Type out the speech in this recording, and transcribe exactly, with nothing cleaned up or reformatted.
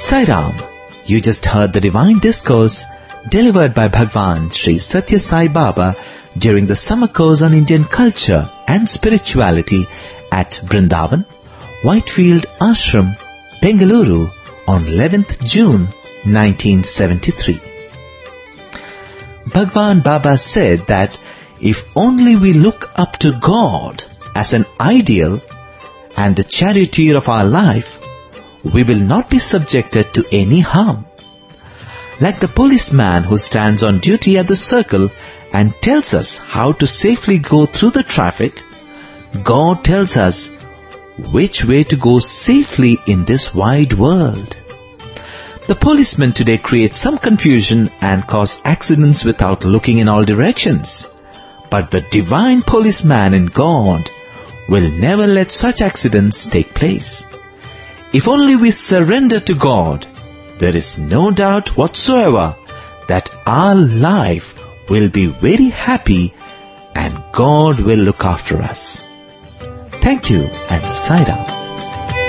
Sai Ram, you just heard the divine discourse delivered by Bhagwan Sri Satya Sai Baba during the summer course on Indian culture and spirituality at Brindavan, Whitefield Ashram, Bengaluru on eleventh June nineteen seventy-three. Bhagwan Baba said that if only we look up to God as an ideal and the charioteer of our life, we will not be subjected to any harm. Like the policeman who stands on duty at the circle and tells us how to safely go through the traffic, God tells us which way to go safely in this wide world. The policemen today create some confusion and cause accidents without looking in all directions. But the divine policeman in God will never let such accidents take place. If only we surrender to God, there is no doubt whatsoever that our life will be very happy and God will look after us. Thank you and Sai Ram.